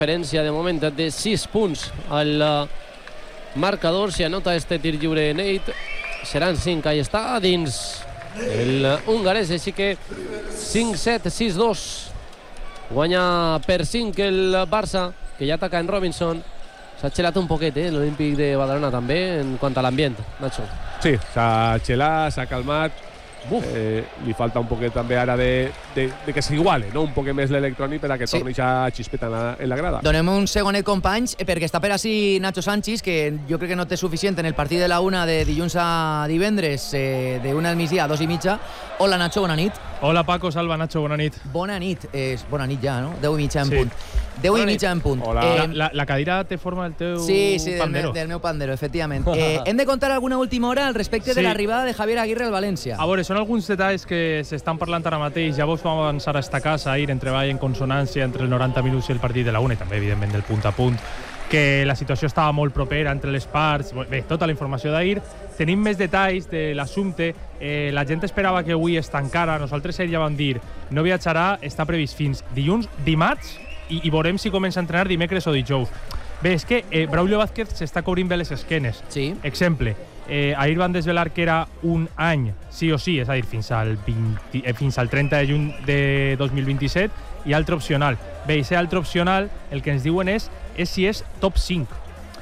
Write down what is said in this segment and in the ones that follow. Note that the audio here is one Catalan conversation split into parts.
Diferència de moment de 6 punts al marcador. Si anota este tir lliure Nate, seran 5. Ahí està, dins el hongarès, així que 5-7, 6-2. Guanya per 5 el Barça, que ja ataca en Robinson. S'ha xelat un poquet, l'Olímpic de Badalona també, en quant a l'ambient, Nacho. Sí, s'ha xelat, s'ha calmat. Li falta un poquet també ara de que s'iguale, no? Un poquet més l'electrònic per a que torni a xispeta en la grada. Donem un segonet, companys, perquè està per així Nacho Sanchis, que jo crec que no té suficient en el partit de la 1 de dilluns a divendres, de 1 al migdia a 2 i mitja. Hola, Nacho, bona nit. Hola, Paco, Salva, Nacho, bona nit. Bona nit, bona nit ja, no? 10 i mitja en punt. 10 i mitja en punt. Hola. La cadira té forma del teu pandero. del meu pandero, efectivament. Hem de contar alguna última hora al respecte de l'arribada de Javier Aguirre al València. A veure, són alguns detalls que s'estan parlant ara mateix. Ja vos vam avançar a esta casa, ahir en treball en consonància entre el 90 minuts i el partit de la 1, i també, evidentment, del punt a punt, que la situació estava molt propera entre les parts. Bé, tota la informació d'ahir. Tenim més detalls de l'assumpte. La gent esperava que avui es tancara. Nosaltres ahir ja vam dir, no viatjarà, està previst fins dilluns, dimarts, i veurem si comença a entrenar dimecres o dijous. Bé, és que Braulio Vázquez s'està cobrint bé les esquenes. Sí. Exemple, ahir van desvelar que era un any, sí o sí, és a dir, fins al 30 de juny de 2027, i altre opcional. Bé, i ser altre opcional, el que ens diuen és si és top 5.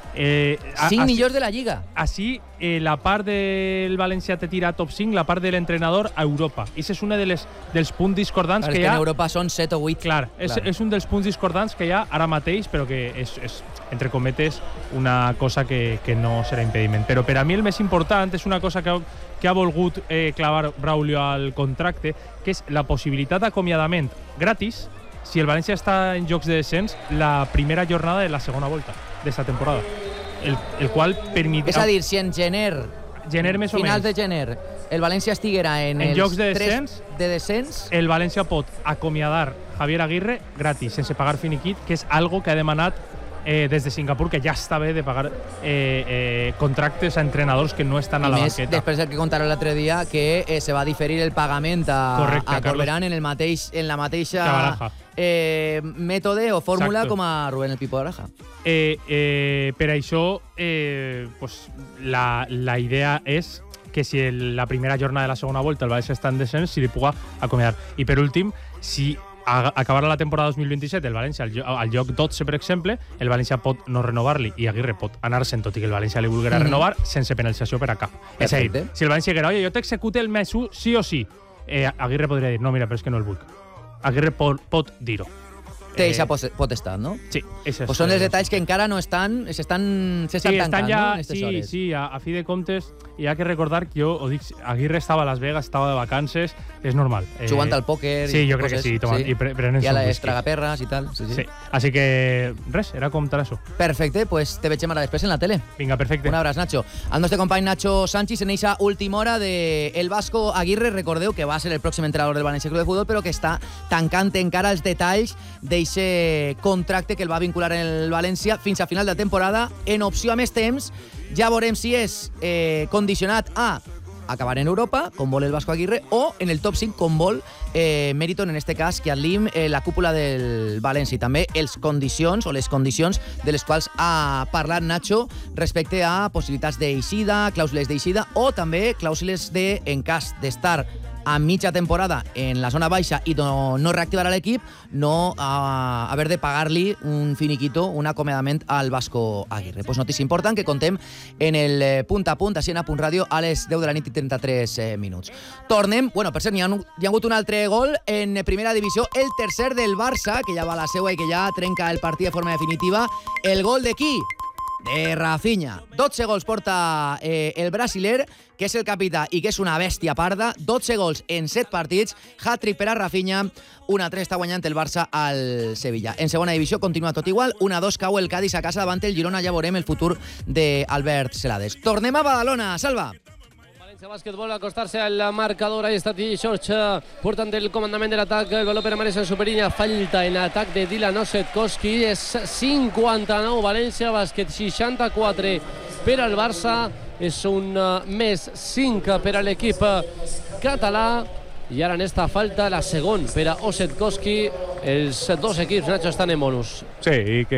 5 millors de la Lliga. Així, la part del València te tira a top 5, la part de l'entrenador a Europa. I és un dels punts discordants que hi ha. En Europa són 7 o 8. Clar, és un dels punts discordants que hi ha ara mateix, però que és entre cometes, una cosa que no serà impediment. Però per a mi el més important és una cosa que ha volgut clavar Braulio al contracte, que és la possibilitat d'acomiadament gratis si el València està en jocs de descens la primera jornada de la segona volta d'esta temporada. El qual permet... És a dir, si en gener més o finals menys, de gener, el València estiguera en els jocs de 3 de descens, el València pot acomiadar Javier Aguirre gratis, sense pagar finiquit, que és algo que ha demanat des de Singapur, que ja està bé de pagar contractes a entrenadors que no estan a la banqueta. Després del que contaron l'altre dia, que se va diferir el pagament a Corberán en la mateixa mètode o fórmula com a Rubén el Pipo Baraja. Per això, la idea és que si la primera jornada de la segona volta el València està en descens, si li puga acomiadar. I per últim, si acabarà la temporada 2027 el València al lloc 12, per exemple, el València pot no renovar-li i Aguirre pot anar-se'n, tot i que el València li volguera renovar, sense penalització per a cap. És a dir, si el València diguera, oye, jo t'execute el mes 1 sí o sí, Aguirre podria dir, no, mira, però és que no el vull. Aguirre pot dir-ho. Té aquesta potestat, no? Sí. Pues són els detalls que encara no estan, s'estan tancant, no? Sí, a fi de comptes, hi ha que recordar que jo ho dic, Aguirre estava a Las Vegas, estava de vacances, és normal. Jugant al pòquer. Sí, jo crec que sí, i prenent a les tragaperres i tal. Sí. Així que, res, era comentar això. Perfecte, pues te veiem ara després en la tele. Vinga, perfecte. Un abraç, Nacho. Al nostre company Nacho Sanchis en eixa última hora de el Vasco Aguirre. Recordeu que va ser el pròxim entrenador del València Club de Futbol, però que està tancant encara els detalls d'eixe contracte que el va vincular en el València fins a final de temporada en opció a més temps. Ja veurem si és condicionat a acabar en Europa, com vol el Vasco Aguirre, o en el top 5, com vol Meriton, en este cas, que adlim la cúpula del València. I també les condicions de les quals ha parlat Nacho respecte a possibilitats d'eixida, clàusules d'eixida o també clàusules de, en cas d'estar a mitja temporada en la zona baixa i no reactivar a l'equip, no haver de pagar-li un finiquito, un acomiadament al Vasco Aguirre. Pues notícia important que contem en el punt a punt, així en Apunt Ràdio, a les 10 de la nit i 33 minuts. Tornem, per cert, hi ha hagut un altre gol en primera divisió, el tercer del Barça, que ja va a la seua i que ja trenca el partit de forma definitiva. El gol de qui? De Rafinha. 12 gols porta el brasiler, que és el capità i que és una bèstia parda. 12 gols en 7 partits. Hat-trick per a Rafinha. 1-3 està guanyant el Barça al Sevilla. En segona divisió continua tot igual. 1-2 cau el Cádiz a casa davant el Girona. Ja veurem el futur d'Albert Celades. Tornem a Badalona. Salva. Bàsquetbol, acostar-se al marcador. Ahí està George portant el comandament de l'atac. Goló per a Marisa Superiña. Falta en atac de Dylan Osetkowski. És 59 València Bàsquet, 64 per al Barça. És un més 5 per a l'equip català. I ara en esta falta la segon per a Osetkowski. Els dos equips, Nacho, estan en bonus. Sí, i que